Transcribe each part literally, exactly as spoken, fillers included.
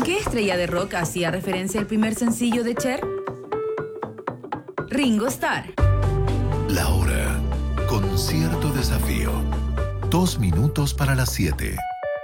¿Qué estrella de rock hacía referencia al primer sencillo de Cher? Ringo Starr. La hora con cierto desafío. Dos minutos para las siete.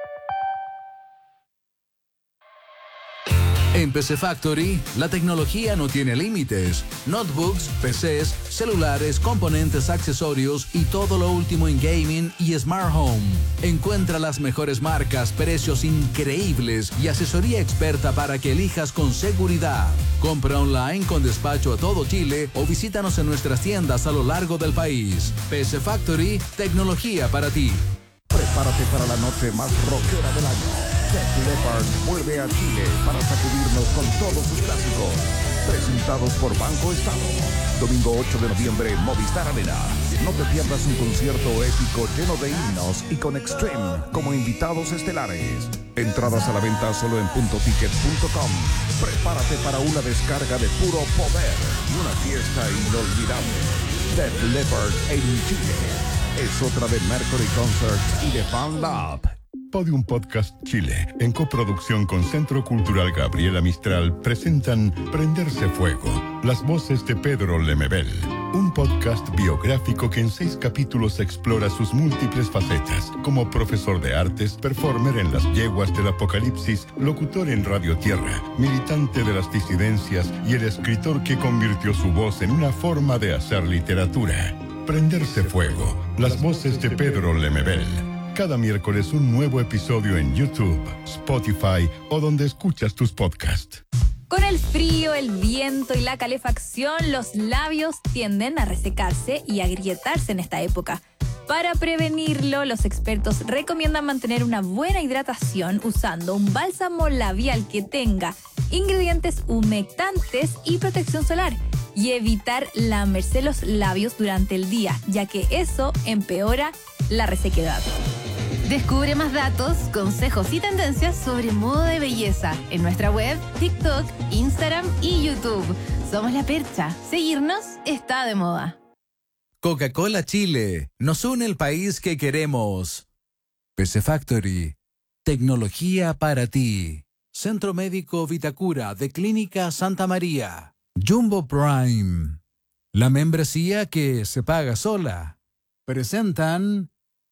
En P C Factory, la tecnología no tiene límites. Notebooks, P Cs, celulares, componentes, accesorios y todo lo último en gaming y smart home. Encuentra las mejores marcas, precios increíbles y asesoría experta para que elijas con seguridad. Compra online con despacho a todo Chile o visítanos en nuestras tiendas a lo largo del país. P C Factory, tecnología para ti. Prepárate para la noche más rockera del año. Def Leppard vuelve a Chile para sacudirnos con todos sus clásicos. Presentados por Banco Estado. Domingo ocho de noviembre, Movistar Arena. No te pierdas un concierto épico lleno de himnos y con Extreme como invitados estelares. Entradas a la venta solo en punto ticket punto com. Prepárate para una descarga de puro poder y una fiesta inolvidable. Def Leppard en Chile. Es otra de Mercury Concerts y de Fan Lab. Podium Podcast Chile, en coproducción con Centro Cultural Gabriela Mistral, presentan Prenderse Fuego, las voces de Pedro Lemebel, un podcast biográfico que en seis capítulos explora sus múltiples facetas, como profesor de artes, performer en las yeguas del apocalipsis, locutor en Radio Tierra, militante de las disidencias y el escritor que convirtió su voz en una forma de hacer literatura. Prenderse Fuego, las voces de Pedro Lemebel. Cada miércoles un nuevo episodio en YouTube, Spotify o donde escuchas tus podcasts. Con el frío, el viento y la calefacción, los labios tienden a resecarse y agrietarse en esta época. Para prevenirlo, los expertos recomiendan mantener una buena hidratación usando un bálsamo labial que tenga ingredientes humectantes y protección solar, y evitar lamerse los labios durante el día, ya que eso empeora la resequedad. Descubre más datos, consejos y tendencias sobre moda de belleza en nuestra web, TikTok, Instagram y YouTube. Somos La Percha. Seguirnos está de moda. Coca-Cola Chile. Nos une el país que queremos. P C Factory. Tecnología para ti. Centro Médico Vitacura de Clínica Santa María. Jumbo Prime. La membresía que se paga sola. Presentan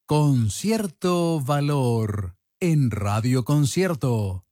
Concierto Valor en Radio Concierto.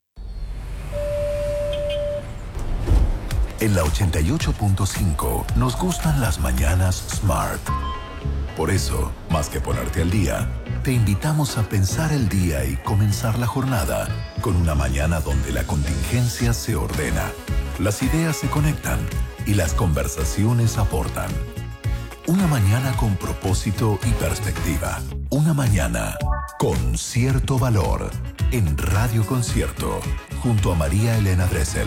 En la ochenta y ocho punto cinco nos gustan las mañanas Smart. Por eso, más que ponerte al día, te invitamos a pensar el día y comenzar la jornada con una mañana donde la contingencia se ordena, las ideas se conectan y las conversaciones aportan. Una mañana con propósito y perspectiva. Una mañana con cierto valor en Radio Concierto, junto a María Elena Dressel.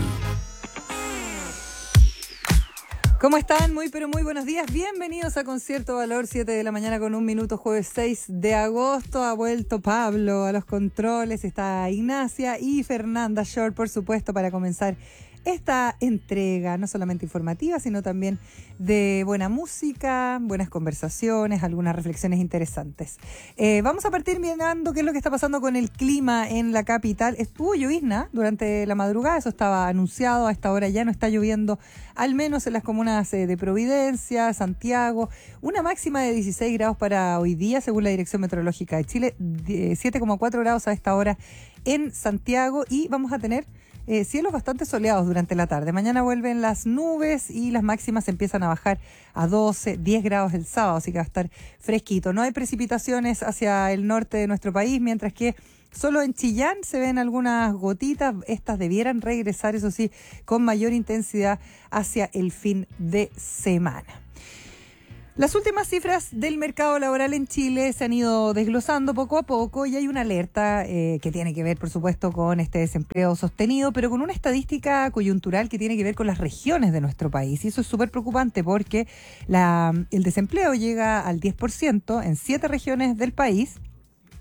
¿Cómo están? Muy pero muy buenos días. Bienvenidos a Concierto Valor, siete de la mañana con un minuto, jueves seis de agosto. Ha vuelto Pablo a los controles, está Ignacia y Fernanda Short, por supuesto, para comenzar esta entrega, no solamente informativa, sino también de buena música, buenas conversaciones, algunas reflexiones interesantes. Eh, vamos a partir mirando qué es lo que está pasando con el clima en la capital. Estuvo llovizna durante la madrugada, eso estaba anunciado, a esta hora ya no está lloviendo, al menos en las comunas eh, de Providencia, Santiago. Una máxima de dieciséis grados para hoy día, según la Dirección Meteorológica de Chile, siete coma cuatro grados a esta hora en Santiago, y vamos a tener Eh, cielos bastante soleados durante la tarde. Mañana vuelven las nubes y las máximas empiezan a bajar a doce, diez grados el sábado, así que va a estar fresquito. No hay precipitaciones hacia el norte de nuestro país, mientras que solo en Chillán se ven algunas gotitas. Estas debieran regresar, eso sí, con mayor intensidad hacia el fin de semana. Las últimas cifras del mercado laboral en Chile se han ido desglosando poco a poco y hay una alerta eh, que tiene que ver, por supuesto, con este desempleo sostenido, pero con una estadística coyuntural que tiene que ver con las regiones de nuestro país. Y eso es súper preocupante porque la, el desempleo llega al diez por ciento en siete regiones del país.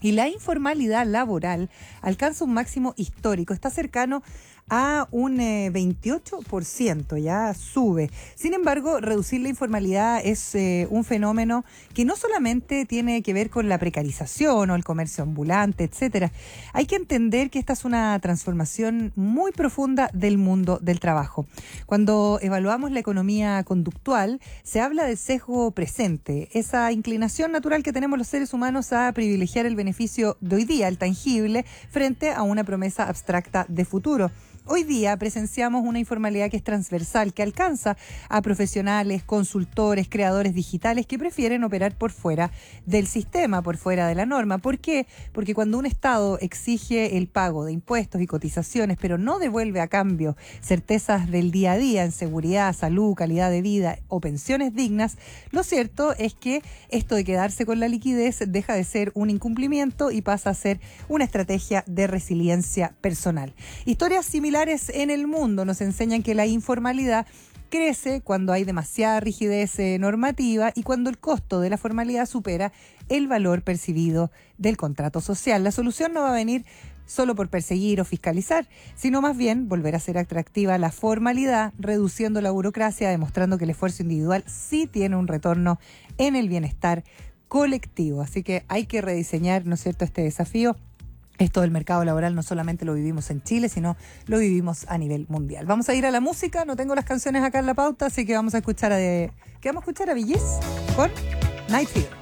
Y la informalidad laboral alcanza un máximo histórico, está cercano a un eh, veintiocho por ciento, ya sube. Sin embargo, reducir la informalidad es eh, un fenómeno que no solamente tiene que ver con la precarización o el comercio ambulante, etcétera. Hay que entender que esta es una transformación muy profunda del mundo del trabajo. Cuando evaluamos la economía conductual, se habla del sesgo presente, esa inclinación natural que tenemos los seres humanos a privilegiar el beneficio de hoy día, el tangible, frente a una promesa abstracta de futuro. Hoy día presenciamos una informalidad que es transversal, que alcanza a profesionales, consultores, creadores digitales que prefieren operar por fuera del sistema, por fuera de la norma. ¿Por qué? Porque cuando un Estado exige el pago de impuestos y cotizaciones, pero no devuelve a cambio certezas del día a día en seguridad, salud, calidad de vida o pensiones dignas, lo cierto es que esto de quedarse con la liquidez deja de ser un incumplimiento y pasa a ser una estrategia de resiliencia personal. Historias similares en el mundo nos enseñan que la informalidad crece cuando hay demasiada rigidez eh, normativa y cuando el costo de la formalidad supera el valor percibido del contrato social. La solución no va a venir solo por perseguir o fiscalizar, sino más bien volver a ser atractiva la formalidad, reduciendo la burocracia, demostrando que el esfuerzo individual sí tiene un retorno en el bienestar colectivo. Así que hay que rediseñar, ¿no es cierto?, este desafío. Esto del mercado laboral no solamente lo vivimos en Chile, sino lo vivimos a nivel mundial. Vamos a ir a la música, no tengo las canciones acá en la pauta, así que vamos a escuchar a de... ¿Qué vamos a escuchar? A Bee Gees con Night Fever.